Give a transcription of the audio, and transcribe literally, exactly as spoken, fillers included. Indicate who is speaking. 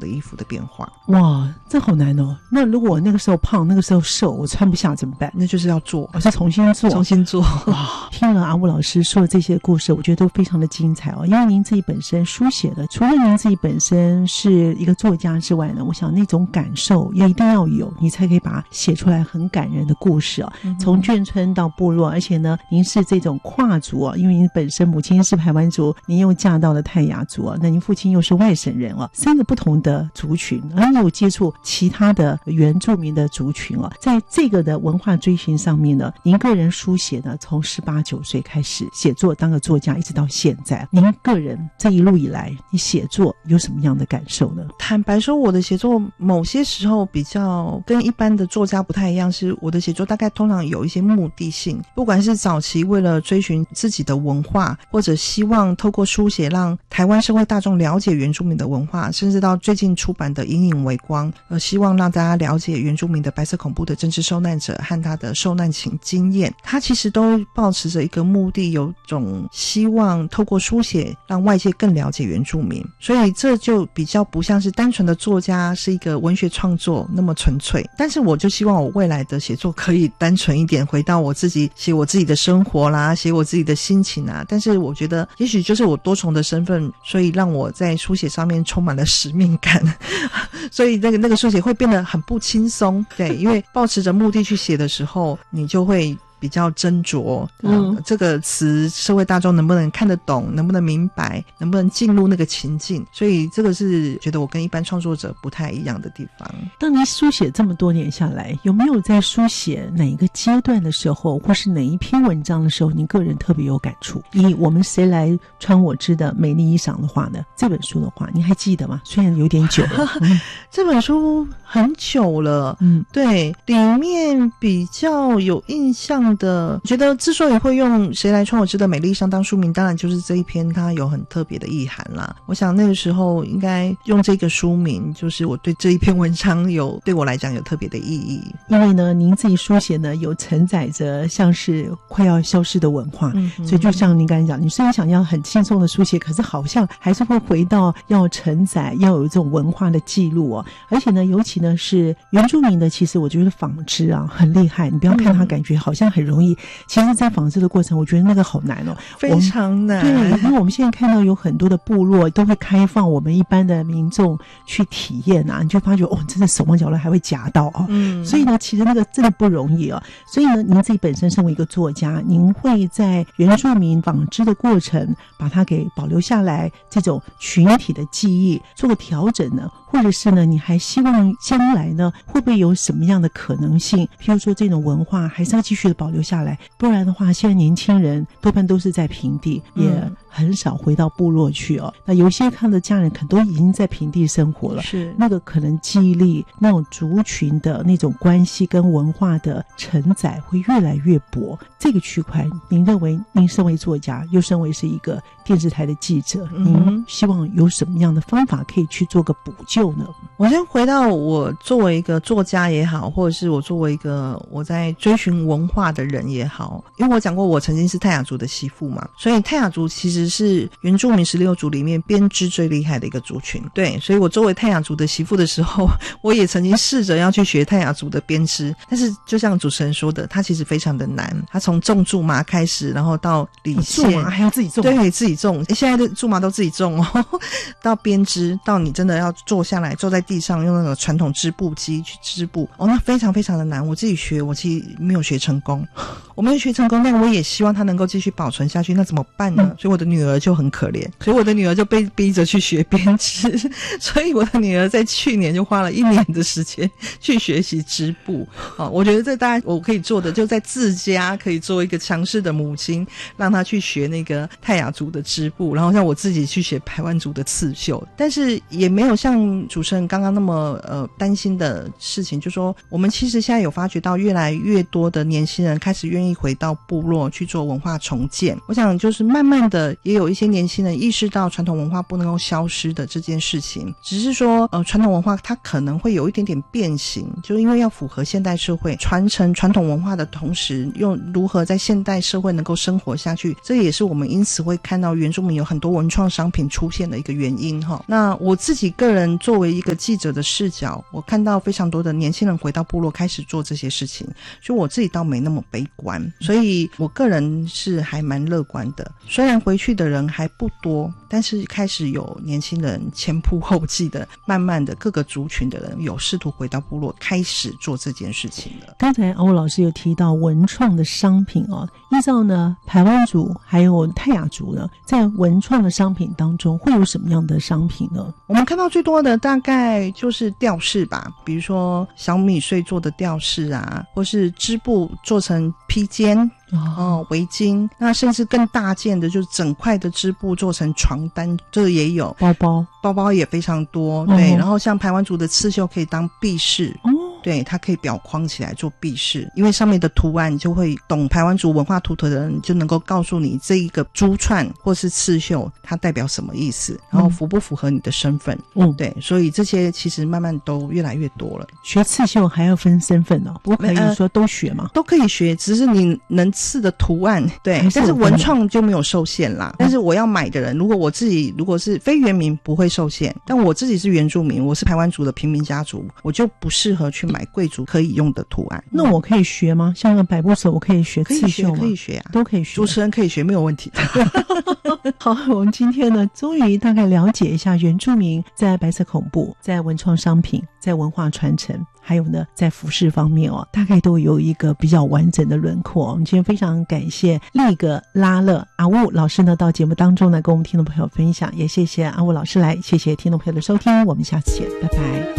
Speaker 1: 的衣服的变化。
Speaker 2: 哇，这好难哦。那如果我那个时候胖，那个时候瘦，我穿不下怎么办？
Speaker 1: 那就是要做，
Speaker 2: 我是重新做，
Speaker 1: 重新做。
Speaker 2: 哇，听了阿兀老师说的这些故事，我觉得都非常的精彩哦。因为您自己本身书写的，除了您自己本身是一个作家之外呢，我想那种感受也一定要有，你才可以把它写出来很感人的故事哦。嗯、从眷村到部落，而且呢，您是这种跨族哦，因为您本身母亲是排湾族，您又嫁到了泰雅族哦，那您父亲又是外省人哦，三个不同的族群，而你有接触其他的原住民的族群哦，在这个的文化追寻上面呢，您个人书写呢，从十八九岁开始写作，当个作家，一直到现在，您个人这一路以来，你写作有什么样的感受呢？
Speaker 1: 坦白说，我的写作某些时候比较跟一般的作家不太一样，是我的写作大概通常有一些目的性，不管是早期为了追寻自己的文化，或者希望透过书写让台湾社会大众了解原住民的文化，甚至到最近出版的《隐隐微光》，呃，希望让大家了解原住民的白色恐怖的真实受难者和他的受难情经验，他其实都抱持着一个目的，有种希望透过书写让外界更了解原住民，所以这就比较不像是单纯的作家是一个文学创作那么纯粹。但是我就希望我未来的写作可以单纯一点，回到我自己写我自己的生活啦，写我自己的心情啊，但是我觉得也许就是我多重的身份，所以让我在书写上面充满了使命感所以那个那个书写会变得很不轻松，对，因为抱持着目的去写的时候，你就会比较斟酌，嗯，这个词社会大众能不能看得懂，能不能明白，能不能进入那个情境，所以这个是觉得我跟一般创作者不太一样的地方。
Speaker 2: 当你书写这么多年下来，有没有在书写哪一个阶段的时候，或是哪一篇文章的时候，你个人特别有感触？以我们谁来穿我织的美丽衣裳的话呢，这本书的话你还记得吗？虽然有点久了嗯、
Speaker 1: 这本书很久了，嗯，对，里面比较有印象的，觉得之所以会用谁来穿我织的美丽衣裳当书名，当然就是这一篇它有很特别的意涵啦。我想那个时候应该用这个书名，就是我对这一篇文章有对我来讲有特别的意义。
Speaker 2: 因为呢您自己书写呢有承载着像是快要消失的文化、嗯、所以就像您刚才讲，你虽然想要很轻松的书写，可是好像还是会回到要承载，要有这种文化的记录哦。而且呢尤其呢是原住民的，其实我觉得纺织啊很厉害，你不要看它感觉好像很容易、嗯、其实在纺织的过程我觉得那个好难哦，
Speaker 1: 非常难。
Speaker 2: 对，因为我们现在看到有很多的部落都会开放我们一般的民众去体验啊，你就发觉哦，真的手忙脚乱还会夹到啊、哦。嗯，所以呢其实那个真的不容易哦。所以呢您自己本身身为一个作家，您会在原住民纺织的过程把它给保留下来，这种群体的记忆做个调整呢，或者是呢你还希望将来呢会不会有什么样的可能性，譬如说这种文化还是要继续的保留下来，不然的话现在年轻人多半都是在平地、嗯、也很少回到部落去哦。那有些看的家人可能都已经在平地生活了，是那个可能记忆力那种族群的那种关系跟文化的承载会越来越薄。这个区块您认为您身为作家又身为是一个电视台的记者、嗯、您希望有什么样的方法可以去做个补救呢？
Speaker 1: 我先回到我作为一个作家也好，或者是我作为一个我在追寻文化的人也好，因为我讲过我曾经是泰雅族的媳妇嘛，所以泰雅族其实是原住民十六族里面编织最厉害的一个族群。对，所以我作为泰雅族的媳妇的时候，我也曾经试着要去学泰雅族的编织，但是就像主持人说的，它其实非常的难。它从种苎麻开始，然后到理线，
Speaker 2: 苎麻还要自己种，
Speaker 1: 对，自己种，现在的苎麻都自己种哦。到编织，到你真的要坐下来，坐在地上用那个传统织布机去织布，哦，那非常非常的难。我自己学，我其实没有学成功，我没有学成功，但我也希望它能够继续保存下去。那怎么办呢？嗯、所以我的女儿就很可怜，所以我的女儿就被逼着去学编织，所以我的女儿在去年就花了一年的时间去学习织布。哦，我觉得这大概我可以做的，就在自家可以做一个强势的母亲，让她去学那个泰雅族的织布，然后像我自己去学排湾族的刺绣。但是也没有像主持人刚刚刚那么呃担心的事情，就说我们其实现在有发觉到越来越多的年轻人开始愿意回到部落去做文化重建。我想就是慢慢的也有一些年轻人意识到传统文化不能够消失的这件事情，只是说呃传统文化它可能会有一点点变形，就因为要符合现代社会，传承传统文化的同时又如何在现代社会能够生活下去，这也是我们因此会看到原住民有很多文创商品出现的一个原因哈。那我自己个人作为一个记者的视角，我看到非常多的年轻人回到部落开始做这些事情，所以我自己倒没那么悲观，所以我个人是还蛮乐观的。虽然回去的人还不多，但是开始有年轻人前仆后继的，慢慢的各个族群的人有试图回到部落开始做这件事情了。
Speaker 2: 刚才阿武老师有提到文创的商品哦，依照呢排湾族还有泰雅族呢，在文创的商品当中会有什么样的商品呢？
Speaker 1: 我们看到最多的大概就是吊饰吧，比如说小米穗做的吊饰啊，或是织布做成披肩哦，围巾，那甚至更大件的就是整块的织布做成床单，这个也有。
Speaker 2: 包包
Speaker 1: 包包也非常多，对、哦、然后像排湾族的刺绣可以当壁饰哦，对，它可以裱框起来做壁饰，因为上面的图案就会懂排湾族文化图腾的人就能够告诉你这一个珠串或是刺绣它代表什么意思，然后符不符合你的身份。嗯，对，所以这些其实慢慢都越来越多了。
Speaker 2: 学刺绣还要分身份哦，不可以说都学嘛、呃、
Speaker 1: 都可以学，只是你能刺的图案，对，但是文创就没有受限啦。但是我要买的人，如果我自己如果是非原民不会受限，但我自己是原住民，我是排湾族的平民家族，我就不适合去买贵族可以用的图案。
Speaker 2: 那我可以学吗？像个百步手我可以学刺绣吗？
Speaker 1: 可以学，可以学啊，
Speaker 2: 都可以学。
Speaker 1: 主持人可以学，没有问题
Speaker 2: 好，我们今天呢终于大概了解一下原住民在白色恐怖、在文创商品、在文化传承，还有呢在服饰方面哦，大概都有一个比较完整的轮廓。我们今天非常感谢利格拉勒阿雾老师呢到节目当中呢跟我们听众朋友分享，也谢谢阿雾老师来，谢谢听众朋友的收听，我们下次见，拜拜。